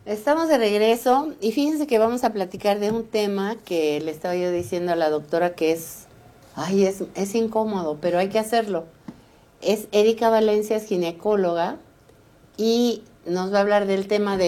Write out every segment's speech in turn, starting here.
Estamos de regreso y fíjense que vamos a platicar de un tema que le estaba yo diciendo a la doctora que es incómodo, pero hay que hacerlo. Es Erika Valencia, es ginecóloga y nos va a hablar del tema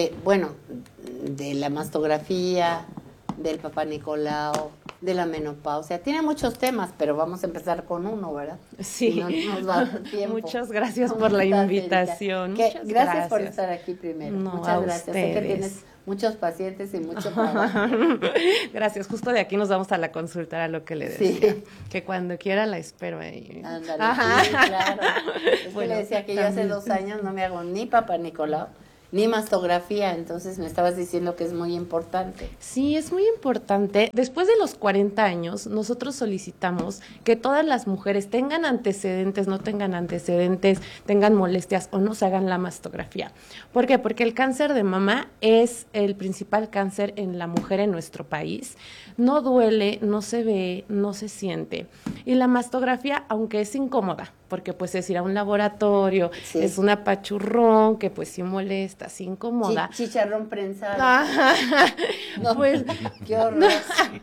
de la mastografía, del Papá Nicolau, de la menopausia. Tiene muchos temas, pero vamos a empezar con uno, ¿verdad? Sí. Si no nos va a dar tiempo. Muchas gracias por la invitación. Gracias por estar aquí primero. No, muchas gracias. Sé que tienes muchos pacientes y mucho trabajo. Gracias. Justo de aquí nos vamos a la consulta, a lo que le decía. Sí. Que cuando quiera la espero ahí. Ándale, sí, claro. Es que le decía que yo hace 2 años no me hago ni Papá Nicolau, ni mastografía, entonces me estabas diciendo que es muy importante. Sí, es muy importante. Después de los 40 años, nosotros solicitamos que todas las mujeres tengan antecedentes, no tengan antecedentes, tengan molestias o no se hagan la mastografía. ¿Por qué? Porque el cáncer de mama es el principal cáncer en la mujer en nuestro país. No duele, no se ve, no se siente. Y la mastografía, aunque es incómoda, porque pues es ir a un laboratorio, sí, es un apachurrón que pues sí molesta, sí incomoda. Chicharrón prensado. No, pues qué horror. No,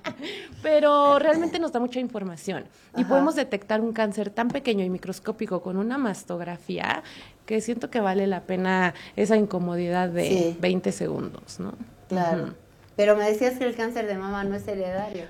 pero realmente nos da mucha información y podemos detectar un cáncer tan pequeño y microscópico con una mastografía que siento que vale la pena esa incomodidad de 20 segundos, ¿no? Claro. Pero me decías que el cáncer de mama no es hereditario.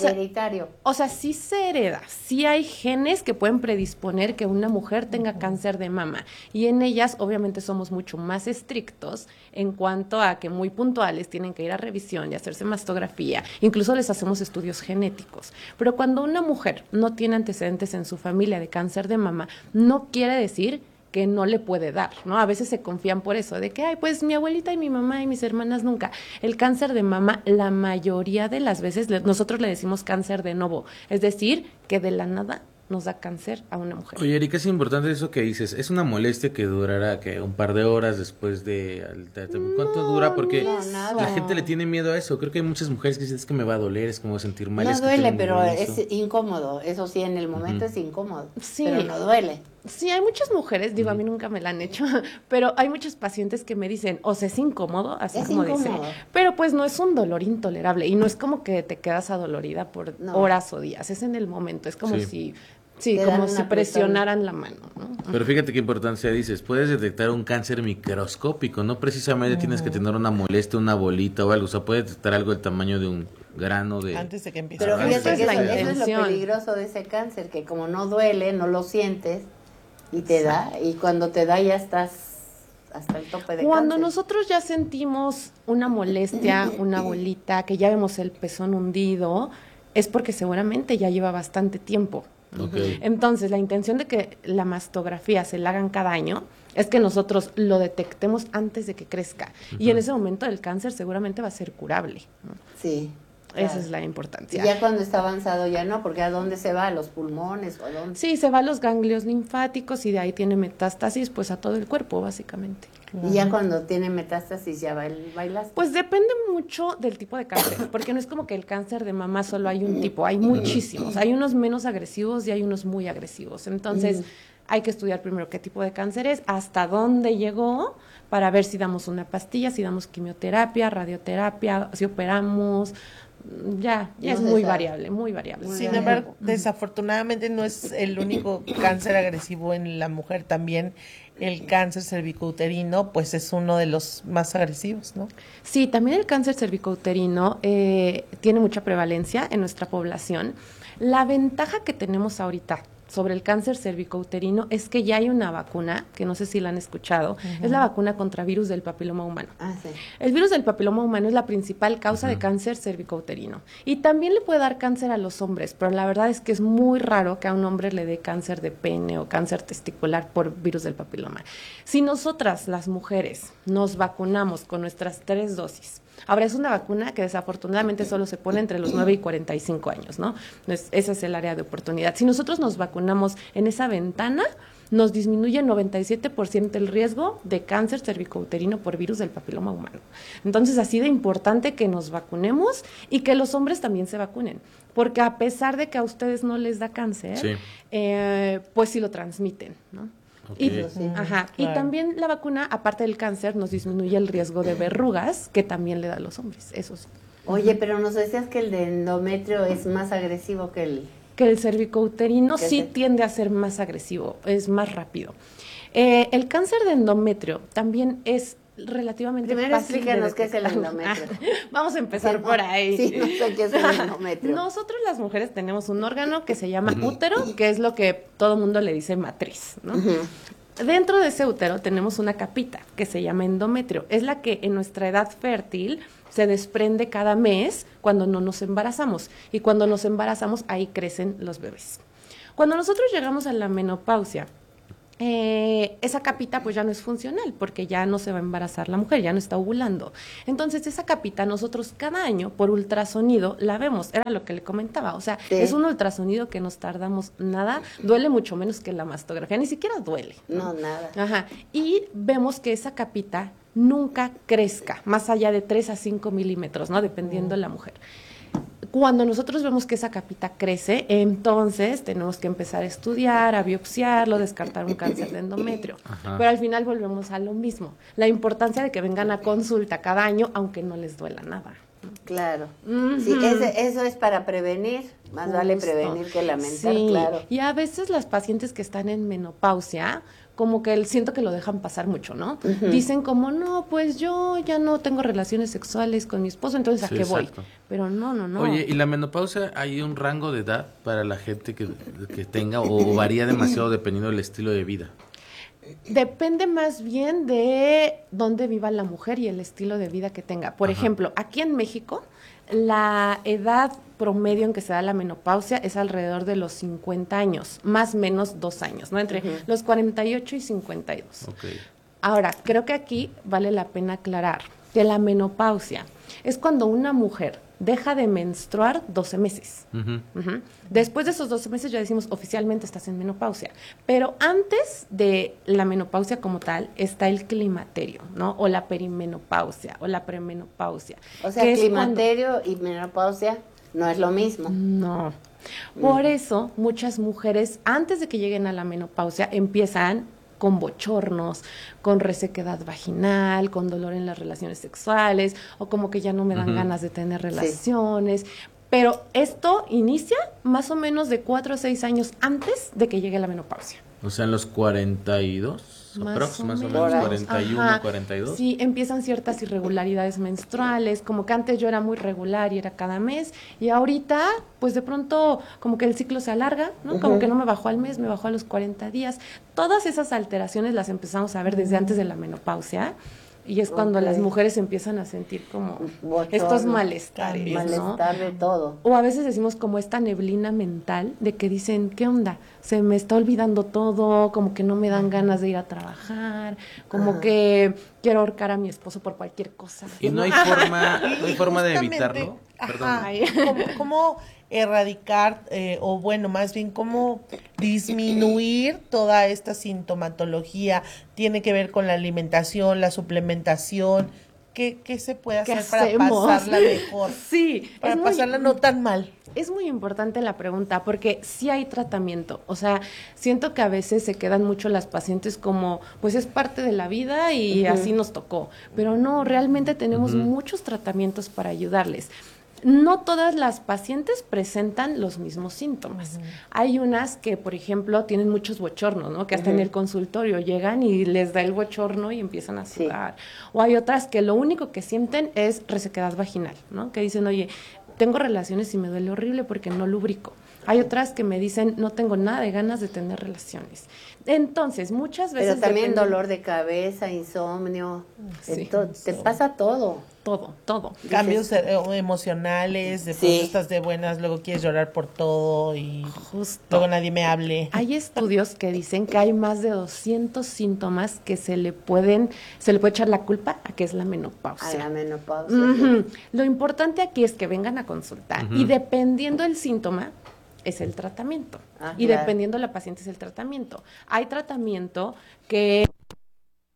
O sea, sí se hereda, sí hay genes que pueden predisponer que una mujer tenga cáncer de mama y en ellas obviamente somos mucho más estrictos en cuanto a que muy puntuales tienen que ir a revisión y hacerse mastografía, incluso les hacemos estudios genéticos. Pero cuando una mujer no tiene antecedentes en su familia de cáncer de mama, no quiere decir que no le puede dar, ¿no? A veces se confían por eso, de que, pues mi abuelita y mi mamá y mis hermanas nunca. El cáncer de mama, la mayoría de las veces, nosotros le decimos cáncer de novo, es decir, que de la nada nos da cáncer a una mujer. Oye, Erika, es importante eso que dices. Es una molestia que durará que un par de horas después de... ¿Cuánto dura? Porque la gente le tiene miedo a eso. Creo que hay muchas mujeres que dicen, es que me va a doler, es como sentir mal. No duele, pero es incómodo. Eso sí, en el momento es incómodo, pero no duele. Sí, hay muchas mujeres, digo, a mí nunca me la han hecho, pero hay muchos pacientes que me dicen, o sea, es incómodo, así es como dice, pero pues no es un dolor intolerable y no es como que te quedas adolorida por horas o días, es en el momento, es como si presionaran la mano, ¿no? Pero fíjate qué importancia dices, puedes detectar un cáncer microscópico, no precisamente tienes que tener una molestia, una bolita o algo, o sea, puedes detectar algo del tamaño de un grano de... Antes de que empiece. Pero fíjate que eso es lo peligroso de ese cáncer, que como no duele, no lo sientes, y te da, y cuando te da ya estás hasta el tope de Cuando cáncer. Nosotros ya sentimos una molestia, una bolita, que ya vemos el pezón hundido, es porque seguramente ya lleva bastante tiempo. Okay. Entonces, la intención de que la mastografía se la hagan cada año es que nosotros lo detectemos antes de que crezca. Y en ese momento el cáncer seguramente va a ser curable, ¿no? Sí. Claro. Esa es la importancia. Y ya cuando está avanzado ya no, porque ¿a dónde se va? ¿A los pulmones o a dónde? Sí, se va a los ganglios linfáticos y de ahí tiene metástasis pues a todo el cuerpo básicamente. Y ya cuando tiene metástasis ya bailas. Pues depende mucho del tipo de cáncer, porque no es como que el cáncer de mama solo hay un tipo, hay muchísimos, hay unos menos agresivos y hay unos muy agresivos. Entonces hay que estudiar primero qué tipo de cáncer es, hasta dónde llegó, para ver si damos una pastilla, si damos quimioterapia, radioterapia, si operamos. Ya es muy variable, muy variable. Sin embargo, desafortunadamente no es el único cáncer agresivo en la mujer, también el cáncer cervicouterino, pues es uno de los más agresivos, ¿no? Sí, también el cáncer cervicouterino tiene mucha prevalencia en nuestra población. La ventaja que tenemos ahorita sobre el cáncer cervicouterino es que ya hay una vacuna, que no sé si la han escuchado, es la vacuna contra virus del papiloma humano. Sí. El virus del papiloma humano es la principal causa de cáncer cervicouterino y también le puede dar cáncer a los hombres, pero la verdad es que es muy raro que a un hombre le dé cáncer de pene o cáncer testicular por virus del papiloma. Si nosotras, las mujeres, nos vacunamos con nuestras 3 dosis, ahora es una vacuna que desafortunadamente solo se pone entre los 9 y 45 años, ¿no? Entonces, ese es el área de oportunidad. Si nosotros nos vacunamos en esa ventana, nos disminuye 97% el riesgo de cáncer cervicouterino por virus del papiloma humano. Entonces, así de importante que nos vacunemos y que los hombres también se vacunen, porque a pesar de que a ustedes no les da cáncer, pues sí lo transmiten, ¿no? Y, Ok. ajá, y Claro. también la vacuna, aparte del cáncer, nos disminuye el riesgo de verrugas, que también le da a los hombres, eso sí. Oye, pero nos decías que el de endometrio es más agresivo que el... Que el cervicouterino Que sí se- tiende a ser más agresivo, es más rápido. El cáncer de endometrio también es relativamente Primero fácil de explícanos qué es el detectar. endometrio. Vamos a empezar por ahí. Sí, no sé qué es el endometrio. Nosotros las mujeres tenemos un órgano que se llama útero, que es lo que todo mundo le dice matriz, ¿no? Dentro de ese útero tenemos una capita que se llama endometrio. Es la que en nuestra edad fértil se desprende cada mes cuando no nos embarazamos. Y cuando nos embarazamos, ahí crecen los bebés. Cuando nosotros llegamos a la menopausia, esa capita pues ya no es funcional porque ya no se va a embarazar la mujer, ya no está ovulando. Entonces esa capita nosotros cada año por ultrasonido la vemos, era lo que le comentaba, o sea, Sí. es un ultrasonido que nos tardamos nada, duele mucho menos que la mastografía, ni siquiera duele. No, nada. Ajá, y vemos que esa capita nunca crezca más allá de 3 a 5 milímetros, ¿no? Dependiendo de la mujer. Cuando nosotros vemos que esa capita crece, entonces tenemos que empezar a estudiar, a biopsiarlo, descartar un cáncer de endometrio. Ajá. Pero al final volvemos a lo mismo, la importancia de que vengan a consulta cada año, aunque no les duela nada. Claro. Ujú. Sí, eso es para prevenir. Más vale Justo. prevenir que lamentar, Sí, claro. y a veces las pacientes que están en menopausia, como que siento que lo dejan pasar mucho, ¿no? Dicen como, no, pues yo ya no tengo relaciones sexuales con mi esposo, entonces Sí, ¿a qué voy? exacto. Pero no. Oye, ¿y la menopausia hay un rango de edad para la gente que tenga o varía demasiado dependiendo del estilo de vida? Depende más bien de dónde viva la mujer y el estilo de vida que tenga. Por Ajá. ejemplo, aquí en México, la edad promedio en que se da la menopausia es alrededor de los 50 años, más o menos 2 años, ¿no? Entre los 48 y 52. Ok. Ahora, creo que aquí vale la pena aclarar que la menopausia es cuando una mujer deja de menstruar 12 meses. Ujú. Ujú. Después de esos 12 meses ya decimos oficialmente estás en menopausia. Pero antes de la menopausia como tal está el climaterio, ¿no? O la perimenopausia o la premenopausia. O sea, que es cuando- climaterio y menopausia no es lo mismo. No. Por eso muchas mujeres antes de que lleguen a la menopausia empiezan con bochornos, con resequedad vaginal, con dolor en las relaciones sexuales, o como que ya no me dan Ujú. ganas de tener relaciones. Pero esto inicia más o menos de 4 a 6 años antes de que llegue la menopausia. O sea, en los 42, más o menos, Por ahí. 41, Ajá. 42. Sí, empiezan ciertas irregularidades menstruales, como que antes yo era muy regular y era cada mes, y ahorita, pues de pronto, como que el ciclo se alarga, ¿no? Como que no me bajó al mes, me bajó a los 40 días. Todas esas alteraciones las empezamos a ver desde antes de la menopausia, y es cuando Ok. las mujeres empiezan a sentir como Bochorno. estos malestares, ¿no? Malestar de todo. O a veces decimos como esta neblina mental de que dicen, ¿qué onda? Se me está olvidando todo, como que no me dan ganas de ir a trabajar, como que quiero ahorcar a mi esposo por cualquier cosa. Y no hay forma de Justamente, evitarlo. ajá, Perdón. ¿cómo erradicar, o bueno, más bien cómo disminuir toda esta sintomatología? Tiene que ver con la alimentación, la suplementación. ¿Qué se puede ¿Qué hacer para hacemos? pasarla mejor? Sí, Para es pasarla no tan mal. Es muy importante la pregunta porque sí hay tratamiento, o sea, siento que a veces se quedan mucho las pacientes como, pues es parte de la vida y así nos tocó, pero no, realmente tenemos muchos tratamientos para ayudarles. No todas las pacientes presentan los mismos síntomas. Hay unas que, por ejemplo, tienen muchos bochornos, ¿no? Que hasta en el consultorio llegan y les da el bochorno y empiezan a Sí. sudar. O hay otras que lo único que sienten es resequedad vaginal, ¿no? Que dicen, oye, tengo relaciones y me duele horrible porque no lubrico. Hay otras que me dicen, no tengo nada de ganas de tener relaciones. Entonces, muchas veces... Pero también depende- dolor de cabeza, insomnio, Sí. te pasa todo. Todo. Cambios emocionales, de Sí. pronto estás de buenas, luego quieres llorar por todo y Justo. luego nadie me hable. Hay estudios que dicen que hay más de 200 síntomas que se le puede echar la culpa a que es la A menopausia. la menopausia. Ujú. Lo importante aquí es que vengan a consultar y dependiendo del síntoma es el tratamiento Ah, y claro. dependiendo de la paciente es el tratamiento. Hay tratamiento que